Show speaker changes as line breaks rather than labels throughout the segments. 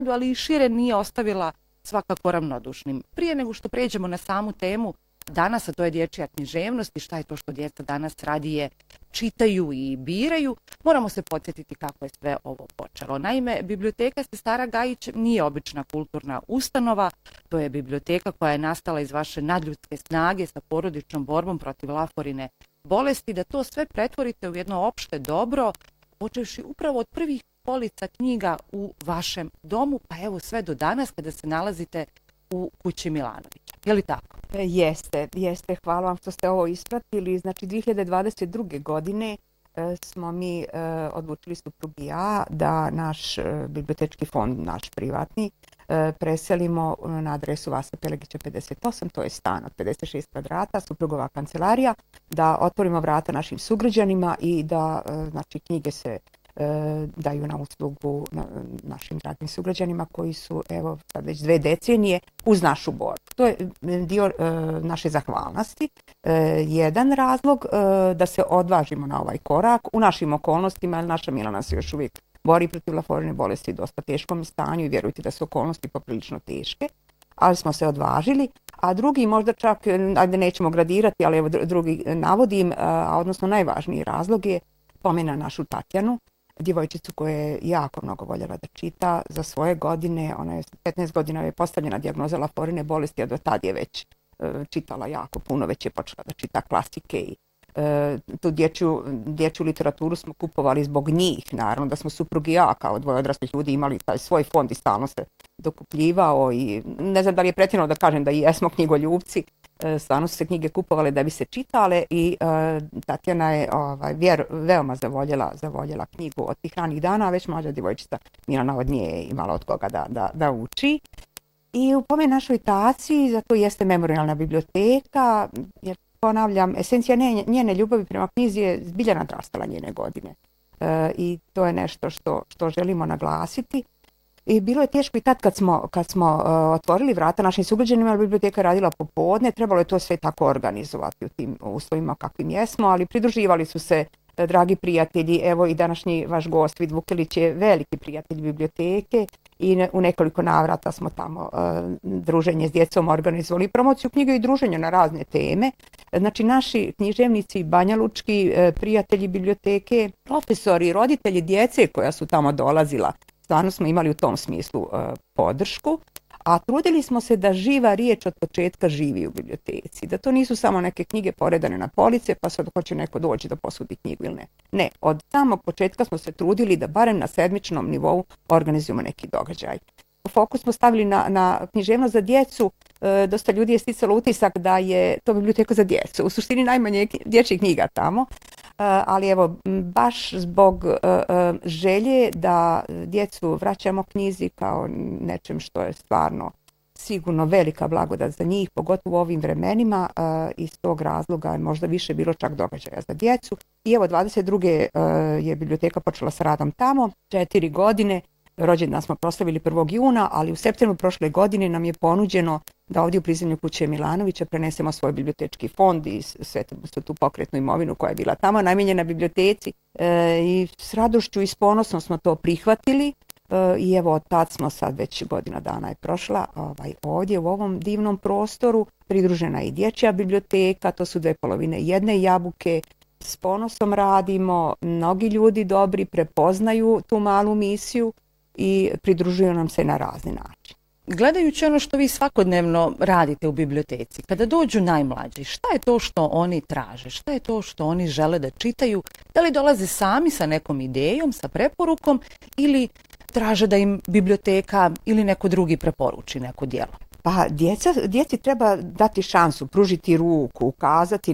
ali i šire nije ostavila svakako ravnodušnim. Prije nego što pređemo na samu temu danas, a to je dječja književnost i šta je to što djeca danas radije čitaju i biraju, moramo se podsjetiti kako je sve ovo počelo. Naime, biblioteka Sestara Gajić nije obična kulturna ustanova, to je biblioteka koja je nastala iz vaše nadljudske snage sa porodičnom borbom protiv laforine bolesti, da to sve pretvorite u jedno opšte dobro, počevši upravo od prvih polica knjiga u vašem domu, pa evo sve do danas kada se nalazite u kući Milanovića. Je li tako?
Jeste. Hvala vam što ste ovo ispratili. Znači 2022. godine smo mi odlučili suprug i ja da naš bibliotečki fond, naš privatni, preselimo na adresu Vasa Pelegića 58, to je stan od 56 kvadrata, suprugova kancelarija, da otvorimo vrata našim sugrađanima i da znači, knjige se daju na uslugu našim dragim sugrađanima koji su evo sad već 2 decenije uz našu borbu. To je dio naše zahvalnosti. Jedan razlog da se odvažimo na ovaj korak u našim okolnostima, jer naša Milana se još uvijek bori protiv laforine bolesti u dosta teškom stanju i vjerujte da su okolnosti poprilično teške, ali smo se odvažili. A drugi možda čak, ajde nećemo gradirati, ali evo drugi navodim, odnosno najvažniji razlog je pomena našu Tatjanu, djevojčicu koja je jako mnogo voljela da čita za svoje godine. Ona je 15 godina je postavljena dijagnoza laforine bolesti, a do tad je već čitala jako puno, već je počela da čita klasike i tu dječju literaturu smo kupovali zbog njih. Naravno da smo suprug i ja kao dvoje odraslih ljudi imali taj svoj fond i stalno se dokupljivao i ne znam da li je pretjerano da kažem da i jesmo knjigoljubci. Stvarno su se knjige kupovale da bi se čitale i Tatjana je veoma zavoljela knjigu od tih ranih dana, a već mlađa djevojčica Milana od nje je imala od koga da uči. I u pome našoj Taci, zato jeste memorijalna biblioteka, jer ponavljam, esencija njene ljubavi prema knjizi je zbilja nadrastala njene godine. I to je nešto što želimo naglasiti. I bilo je teško i tad kad smo otvorili vrata našim sugrađanima, ali biblioteka je radila popodne, trebalo je to sve tako organizovati u tim uslovima kakvim jesmo, ali pridruživali su se dragi prijatelji, evo i današnji vaš gost Vid Vukelić je veliki prijatelj biblioteke i u nekoliko navrata smo tamo druženje s djecom organizovali, promociju knjiga i druženja na razne teme. Znači naši književnici, banjalučki prijatelji biblioteke, profesori, roditelji djece koja su tamo dolazila, stvarno smo imali u tom smislu podršku, a trudili smo se da živa riječ od početka živi u biblioteci, da to nisu samo neke knjige poredane na police pa sad hoće neko doći da posudi knjigu ili ne. Ne, od samog početka smo se trudili da barem na sedmičnom nivou organizujemo neki događaj. Fokus smo stavili na književnost za djecu, dosta ljudi je sticalo utisak da je to biblioteka za djecu, u suštini najmanje dječjih knjiga tamo, ali evo baš zbog želje da djecu vraćamo knjizi kao nečem što je stvarno sigurno velika blagodat za njih, pogotovo u ovim vremenima, iz tog razloga je možda više bilo čak događaja za djecu. I evo 22. je biblioteka počela sa radom tamo, 4 godine, rođendan smo proslavili 1. juna, ali u septembru prošle godine nam je ponuđeno da ovdje u prizemlju kuće Milanovića prenesemo svoj bibliotečki fond i sve tu pokretnu imovinu koja je bila tamo namijenjena biblioteci. I s radošću i s ponosom smo to prihvatili i evo od tad smo sad već godina dana je prošla ovdje u ovom divnom prostoru. Pridružena je i dječja biblioteka, to su 2 polovine jedne jabuke. S ponosom radimo, mnogi ljudi dobri prepoznaju tu malu misiju i pridružuju nam se na razni način.
Gledajući ono što vi svakodnevno radite u biblioteci, kada dođu najmlađi, šta je to što oni traže, šta je to što oni žele da čitaju, da li dolaze sami sa nekom idejom, sa preporukom ili traže da im biblioteka ili neko drugi preporuči neko djelo?
Pa djeci treba dati šansu, pružiti ruku, ukazati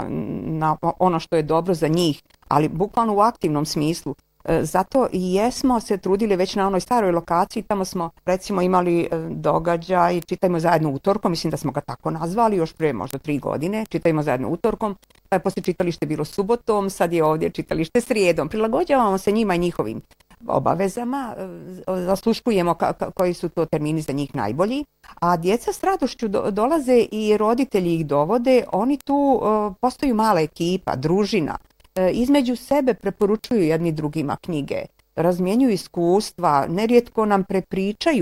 na ono što je dobro za njih, ali bukvalno u aktivnom smislu. Zato i jesmo se trudili već na onoj staroj lokaciji, tamo smo recimo imali događaj Čitajmo zajedno utorkom, mislim da smo ga tako nazvali još prije možda 3 godine, Čitajmo zajedno utorkom, pa je poslije čitalište bilo subotom, sad je ovdje čitalište srijedom, prilagođavamo se njima i njihovim obavezama, zasluškujemo koji su to termini za njih najbolji, a djeca s radošću dolaze i roditelji ih dovode, oni tu postaju mala ekipa, družina, između sebe preporučuju jedni drugima knjige. razmjenjuju iskustva, nerijetko nam prepričaju